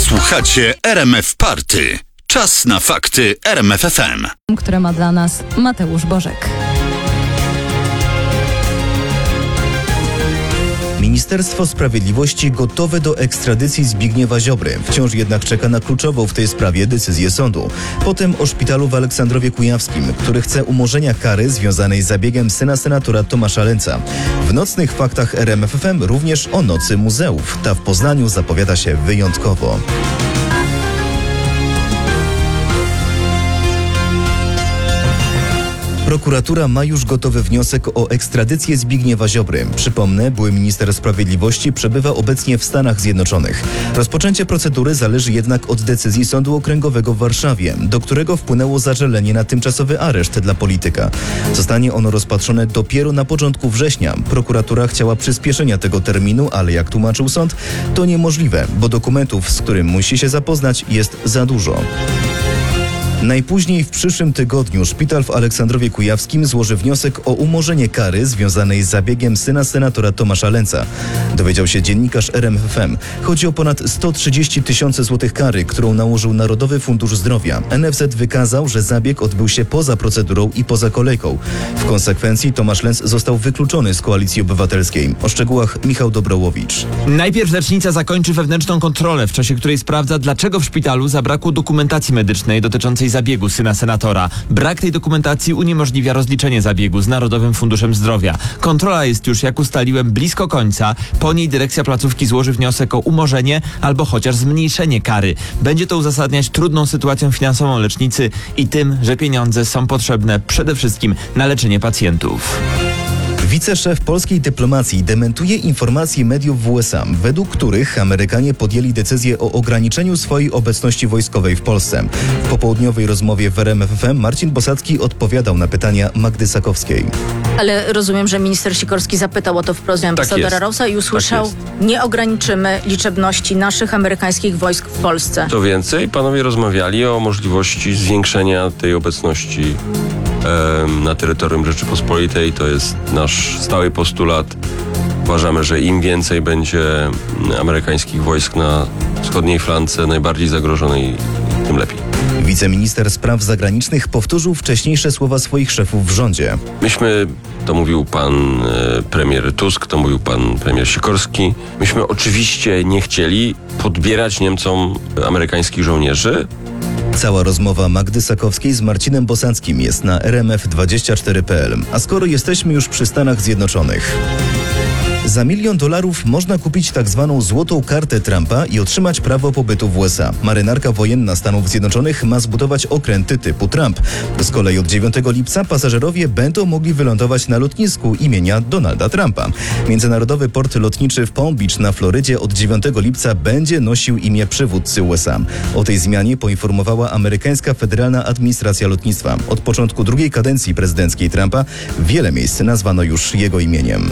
Słuchacie RMF Party. Czas na fakty RMF FM. Które ma dla nas Mateusz Bożek. Ministerstwo Sprawiedliwości gotowe do ekstradycji Zbigniewa Ziobry. Wciąż jednak czeka na kluczową w tej sprawie decyzję sądu. Potem o szpitalu w Aleksandrowie Kujawskim, który chce umorzenia kary związanej z zabiegiem syna senatora Tomasza Lęca. W nocnych faktach RMF FM również o nocy muzeów. Ta w Poznaniu zapowiada się wyjątkowo. Prokuratura ma już gotowy wniosek o ekstradycję Zbigniewa Ziobry. Przypomnę, były minister sprawiedliwości przebywa obecnie w Stanach Zjednoczonych. Rozpoczęcie procedury zależy jednak od decyzji Sądu Okręgowego w Warszawie, do którego wpłynęło zażalenie na tymczasowy areszt dla polityka. Zostanie ono rozpatrzone dopiero na początku września. Prokuratura chciała przyspieszenia tego terminu, ale jak tłumaczył sąd, to niemożliwe, bo dokumentów, z którym musi się zapoznać, jest za dużo. Najpóźniej w przyszłym tygodniu szpital w Aleksandrowie Kujawskim złoży wniosek o umorzenie kary związanej z zabiegiem syna senatora Tomasza Lęca. Dowiedział się dziennikarz RMF FM. Chodzi o ponad 130 000 złotych kary, którą nałożył Narodowy Fundusz Zdrowia. NFZ wykazał, że zabieg odbył się poza procedurą i poza kolejką. W konsekwencji Tomasz Lęc został wykluczony z Koalicji Obywatelskiej. O szczegółach Michał Dobrołowicz. Najpierw rzecznica zakończy wewnętrzną kontrolę, w czasie której sprawdza, dlaczego w szpitalu zabrakło dokumentacji medycznej dotyczącej zabiegu syna senatora. Brak tej dokumentacji uniemożliwia rozliczenie zabiegu z Narodowym Funduszem Zdrowia. Kontrola jest już, jak ustaliłem, blisko końca. Po niej dyrekcja placówki złoży wniosek o umorzenie albo chociaż zmniejszenie kary. Będzie to uzasadniać trudną sytuacją finansową lecznicy i tym, że pieniądze są potrzebne przede wszystkim na leczenie pacjentów. Wiceszef polskiej dyplomacji dementuje informacje mediów w USA, według których Amerykanie podjęli decyzję o ograniczeniu swojej obecności wojskowej w Polsce. W popołudniowej rozmowie w RMF FM Marcin Bosacki odpowiadał na pytania Magdy Sakowskiej. Ale rozumiem, że minister Sikorski zapytał o to wprost ambasadora Rausa i usłyszał, nie ograniczymy liczebności naszych amerykańskich wojsk w Polsce. Co więcej, panowie rozmawiali o możliwości zwiększenia tej obecności na terytorium Rzeczypospolitej. To jest nasz stały postulat. Uważamy, że im więcej będzie amerykańskich wojsk na wschodniej flance, najbardziej zagrożonej, tym lepiej. Wiceminister spraw zagranicznych powtórzył wcześniejsze słowa swoich szefów w rządzie. Myśmy, to mówił pan premier Tusk, to mówił pan premier Sikorski, myśmy oczywiście nie chcieli podbierać Niemcom amerykańskich żołnierzy. Cała rozmowa Magdy Sakowskiej z Marcinem Bosackim jest na rmf24.pl. A skoro jesteśmy już przy Stanach Zjednoczonych. Za $1 000 000 można kupić tak zwaną złotą kartę Trumpa i otrzymać prawo pobytu w USA. Marynarka wojenna Stanów Zjednoczonych ma zbudować okręty typu Trump. Z kolei od 9 lipca pasażerowie będą mogli wylądować na lotnisku imienia Donalda Trumpa. Międzynarodowy port lotniczy w Palm Beach na Florydzie od 9 lipca będzie nosił imię przywódcy USA. O tej zmianie poinformowała amerykańska Federalna Administracja Lotnictwa. Od początku drugiej kadencji prezydenckiej Trumpa wiele miejsc nazwano już jego imieniem.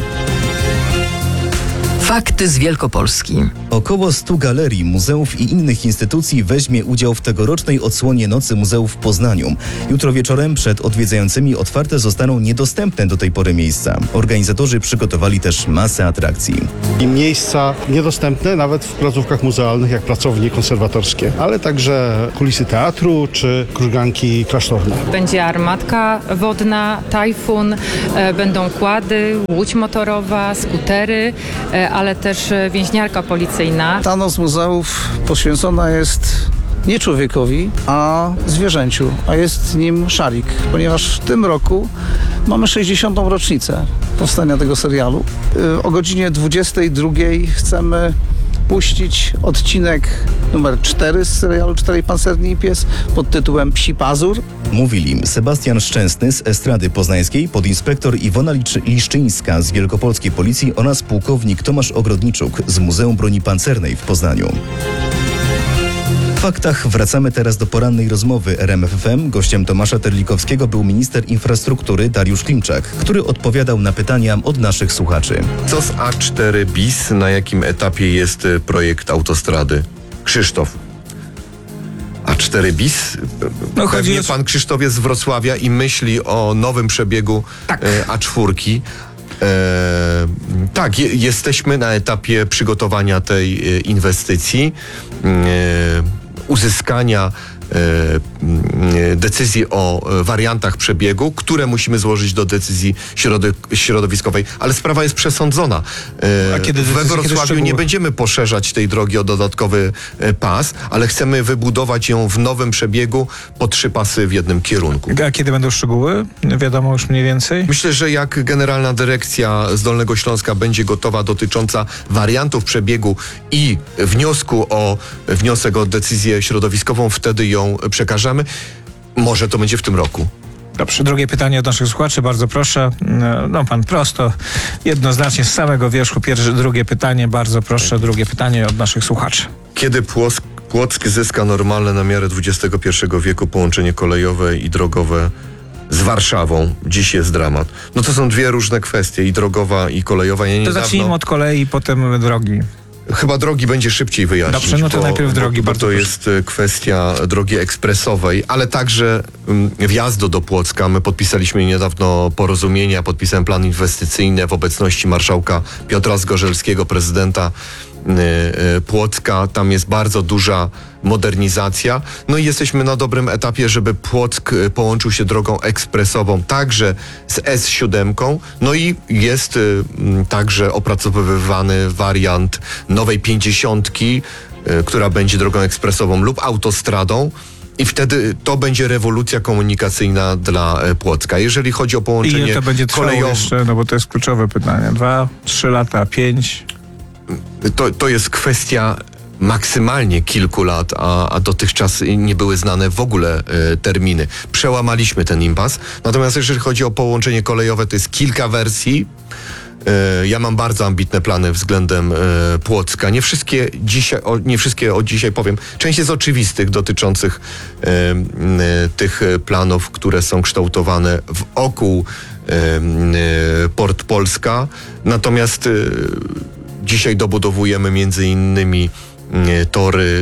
Fakty z Wielkopolski. Około 100 galerii, muzeów i innych instytucji weźmie udział w tegorocznej odsłonie Nocy Muzeów w Poznaniu. Jutro wieczorem przed odwiedzającymi otwarte zostaną niedostępne do tej pory miejsca. Organizatorzy przygotowali też masę atrakcji. I miejsca niedostępne nawet w placówkach muzealnych, jak pracownie konserwatorskie, ale także kulisy teatru czy krużganki klasztorne. Będzie armatka wodna, tajfun, będą kłady, łódź motorowa, skutery, ale też więźniarka policyjna. Ta noc muzeów poświęcona jest nie człowiekowi, a zwierzęciu, a jest nim szalik, ponieważ w tym roku mamy 60. rocznicę powstania tego serialu. O godzinie 22 chcemy puścić odcinek numer 4 z serialu Czterej pancerni i pies pod tytułem Psi Pazur. Mówili Sebastian Szczęsny z Estrady Poznańskiej, podinspektor Iwona Liszczyńska z Wielkopolskiej Policji oraz pułkownik Tomasz Ogrodniczuk z Muzeum Broni Pancernej w Poznaniu. W faktach wracamy teraz do porannej rozmowy RMF FM. Gościem Tomasza Terlikowskiego był minister infrastruktury Dariusz Klimczak, który odpowiadał na pytania od naszych słuchaczy. Co z A4 bis? Na jakim etapie jest projekt autostrady? Krzysztof. A4 bis? Pewnie pan Krzysztof jest z Wrocławia i myśli o nowym przebiegu A4. Tak, jesteśmy na etapie przygotowania tej inwestycji, uzyskania decyzji o wariantach przebiegu, które musimy złożyć do decyzji środowiskowej, ale sprawa jest przesądzona. We Wrocławiu nie będziemy poszerzać tej drogi o dodatkowy pas, ale chcemy wybudować ją w nowym przebiegu po 3 pasy w jednym kierunku. A kiedy będą szczegóły? Wiadomo już mniej więcej? Myślę, że jak Generalna Dyrekcja z Dolnego Śląska będzie gotowa dotycząca wariantów przebiegu i wniosek o decyzję środowiskową, wtedy ją przekażemy. Może to będzie w tym roku. Dobrze, drugie pytanie od naszych słuchaczy, bardzo proszę. No pan prosto, jednoznacznie z samego wierzchu. Drugie pytanie, bardzo proszę, drugie pytanie od naszych słuchaczy. Kiedy Płock zyska normalne na miarę XXI wieku połączenie kolejowe i drogowe z Warszawą? Dziś jest dramat. No to są dwie różne kwestie, i drogowa, i kolejowa. To zacznijmy od kolei, potem drogi. Chyba drogi będzie szybciej wyjaśnić. Dobrze, no to najpierw drogi. Bo to jest kwestia drogi ekspresowej, ale także wjazdu do Płocka. My podpisaliśmy niedawno porozumienia, podpisałem plan inwestycyjny w obecności marszałka Piotra Zgorzelskiego, prezydenta Płocka. Tam jest bardzo duża modernizacja. No i jesteśmy na dobrym etapie, żeby Płock połączył się drogą ekspresową także z S7. No i jest także opracowywany wariant nowej 50, która będzie drogą ekspresową lub autostradą. I wtedy to będzie rewolucja komunikacyjna dla Płocka. Jeżeli chodzi o połączenie kolejowe... I to będzie trwało jeszcze, no bo to jest kluczowe pytanie. 2, 3 lata, 5... To jest kwestia maksymalnie kilku lat, a dotychczas nie były znane w ogóle terminy. Przełamaliśmy ten impas. Natomiast jeżeli chodzi o połączenie kolejowe, to jest kilka wersji. Ja mam bardzo ambitne plany względem Płocka. Nie wszystkie od dzisiaj powiem. Część jest oczywistych, dotyczących tych planów, które są kształtowane wokół Port Polska. Natomiast dzisiaj dobudowujemy między innymi tory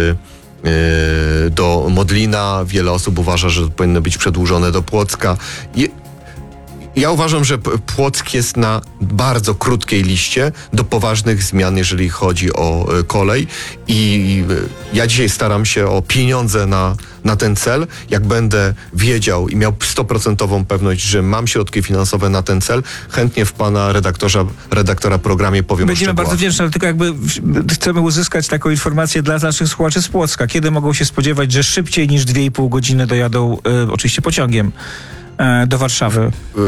do Modlina. Wiele osób uważa, że powinny być przedłużone do Płocka. Ja uważam, że Płock jest na bardzo krótkiej liście do poważnych zmian, jeżeli chodzi o kolej, i ja dzisiaj staram się o pieniądze na ten cel. Jak będę wiedział i miał 100% pewność, że mam środki finansowe na ten cel, chętnie w pana redaktora programie powiem. Będziemy bardzo wdzięczni, ale tylko jakby chcemy uzyskać taką informację dla naszych słuchaczy z Płocka. Kiedy mogą się spodziewać, że szybciej niż 2,5 godziny dojadą oczywiście pociągiem do Warszawy?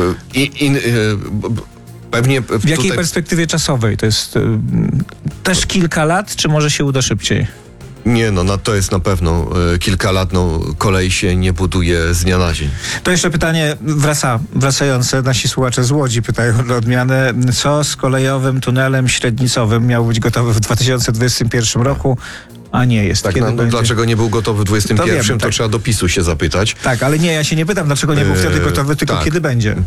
Pewnie w jakiej perspektywie czasowej? To jest też kilka lat, czy może się uda szybciej? Nie, no to jest na pewno kilka lat. Kolej się nie buduje z dnia na dzień. To jeszcze pytanie wracające. Nasi słuchacze z Łodzi pytają na odmianę, co z kolejowym tunelem średnicowym miał być gotowy w 2021 roku, a nie jest. Tak, dlaczego nie był gotowy w 2021? To trzeba do PiS-u się zapytać. Tak, ale nie, ja się nie pytam, dlaczego nie był wtedy gotowy, tylko kiedy będzie.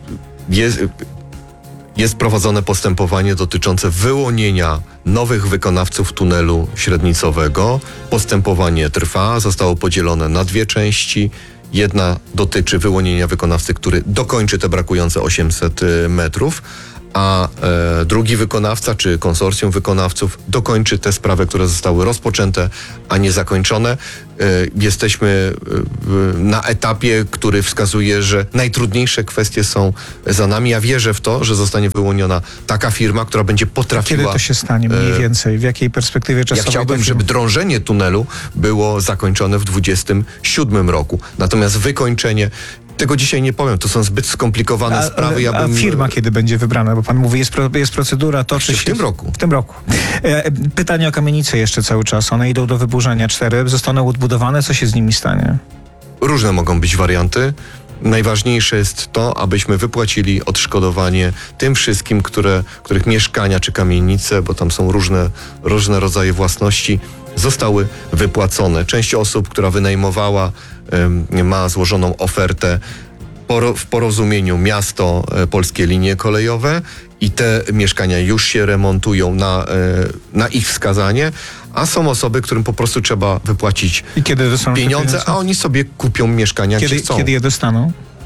Jest prowadzone postępowanie dotyczące wyłonienia nowych wykonawców tunelu średnicowego. Postępowanie trwa, zostało podzielone na 2 części. Jedna dotyczy wyłonienia wykonawcy, który dokończy te brakujące 800 metrów, a drugi wykonawca, czy konsorcjum wykonawców, dokończy te sprawy, które zostały rozpoczęte, a nie zakończone. Jesteśmy na etapie, który wskazuje, że najtrudniejsze kwestie są za nami. Ja wierzę w to, że zostanie wyłoniona taka firma, która będzie potrafiła... Kiedy to się stanie mniej więcej? W jakiej perspektywie czasowej? Ja chciałbym, żeby drążenie tunelu było zakończone w 2027 roku. Natomiast wykończenie... Tego dzisiaj nie powiem, to są zbyt skomplikowane sprawy. A firma kiedy będzie wybrana? Bo pan mówi, jest procedura, toczy się... W tym roku. W tym roku. Pytanie o kamienice jeszcze cały czas. One idą do wyburzenia, 4. Zostaną odbudowane. Co się z nimi stanie? Różne mogą być warianty. Najważniejsze jest to, abyśmy wypłacili odszkodowanie tym wszystkim, których mieszkania czy kamienice, bo tam są różne rodzaje własności, zostały wypłacone. Część osób, która wynajmowała, ma złożoną ofertę w porozumieniu miasto, Polskie Linie Kolejowe, i te mieszkania już się remontują na ich wskazanie, a są osoby, którym po prostu trzeba wypłacić pieniądze, a oni sobie kupią mieszkania, gdzie chcą. Kiedy je dostaną?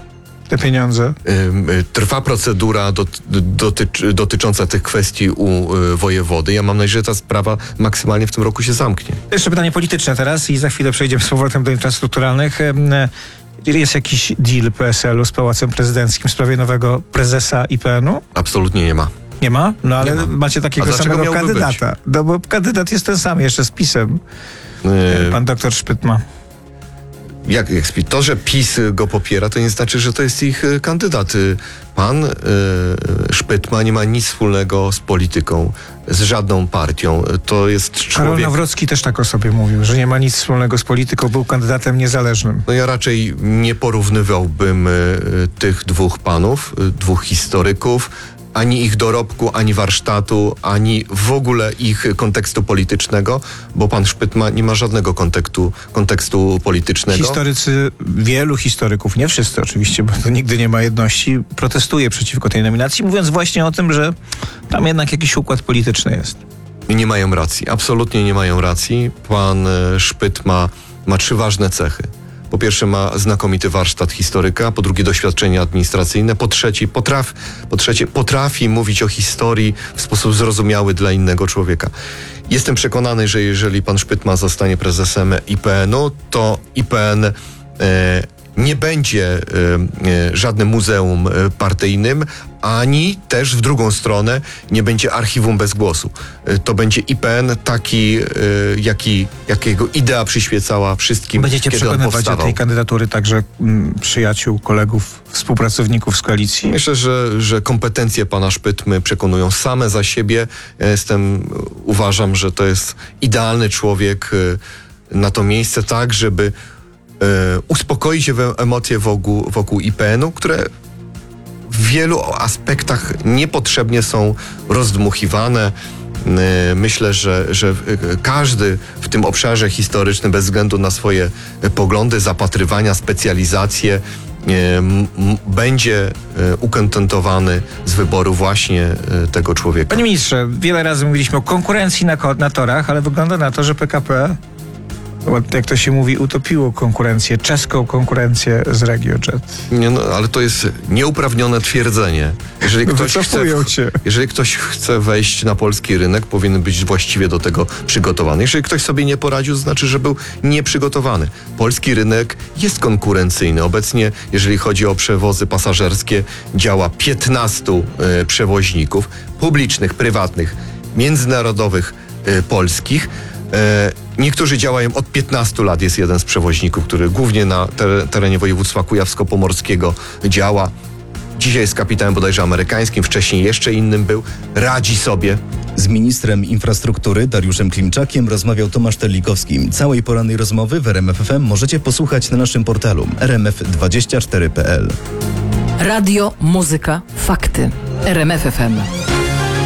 te pieniądze? Trwa procedura dotycząca tych kwestii u wojewody. Ja mam nadzieję, że ta sprawa maksymalnie w tym roku się zamknie. Jeszcze pytanie polityczne teraz i za chwilę przejdziemy z powrotem do infrastrukturalnych. Jest jakiś deal PSL-u z Pałacem Prezydenckim w sprawie nowego prezesa IPN-u? Absolutnie nie ma. Nie ma? No ale ma. macie takiego samego kandydata. No bo kandydat jest ten sam, jeszcze z PiS-em. Pan doktor Szpytma. Jak to, że PiS go popiera, to nie znaczy, że to jest ich kandydat. Pan Szpytma nie ma nic wspólnego z polityką, z żadną partią. To jest człowiek... Karol Nawrocki też tak o sobie mówił, że nie ma nic wspólnego z polityką, był kandydatem niezależnym. No ja raczej nie porównywałbym tych dwóch panów, dwóch historyków, ani ich dorobku, ani warsztatu, ani w ogóle ich kontekstu politycznego, bo pan Szpytma nie ma żadnego kontekstu politycznego. Historycy, wielu historyków, nie wszyscy oczywiście, bo to nigdy nie ma jedności, protestuje przeciwko tej nominacji, mówiąc właśnie o tym, że tam jednak jakiś układ polityczny jest. Nie mają racji, absolutnie nie mają racji. Pan Szpytma ma 3 ważne cechy. Po pierwsze ma znakomity warsztat historyka, po drugie doświadczenie administracyjne, po trzecie potrafi mówić o historii w sposób zrozumiały dla innego człowieka. Jestem przekonany, że jeżeli pan Szpytma zostanie prezesem IPN-u, to IPN nie będzie żadnym muzeum partyjnym, ani też w drugą stronę nie będzie archiwum bez głosu. To będzie IPN taki, jakiego idea przyświecała wszystkim, będziecie kiedy on przekonywać powstawał. do tej kandydatury także przyjaciół, kolegów, współpracowników z koalicji? Myślę, że kompetencje pana Szpytmy przekonują same za siebie. Uważam, że to jest idealny człowiek na to miejsce, tak, żeby uspokoić emocje wokół IPN-u, które w wielu aspektach niepotrzebnie są rozdmuchiwane. Myślę, że każdy w tym obszarze historycznym, bez względu na swoje poglądy, zapatrywania, specjalizacje, będzie ukontentowany z wyboru właśnie tego człowieka. Panie ministrze, wiele razy mówiliśmy o konkurencji na torach, ale wygląda na to, że PKP, jak to się mówi, utopiło konkurencję, czeską konkurencję z RegioJet. Nie, no, ale to jest nieuprawnione twierdzenie. Jeżeli ktoś chce wejść na polski rynek, powinien być właściwie do tego przygotowany. Jeżeli ktoś sobie nie poradził, to znaczy, że był nieprzygotowany. Polski rynek jest konkurencyjny. Obecnie, jeżeli chodzi o przewozy pasażerskie, działa 15 przewoźników publicznych, prywatnych, międzynarodowych, polskich. Niektórzy działają od 15 lat. Jest jeden z przewoźników, który głównie na terenie województwa kujawsko-pomorskiego działa. Dzisiaj jest kapitanem bodajże amerykańskim, wcześniej jeszcze innym był. Radzi sobie. Z ministrem infrastruktury Dariuszem Klimczakiem rozmawiał Tomasz Terlikowski. Całej porannej rozmowy w RMF FM możecie posłuchać na naszym portalu rmf24.pl. Radio, muzyka, fakty. RMF FM.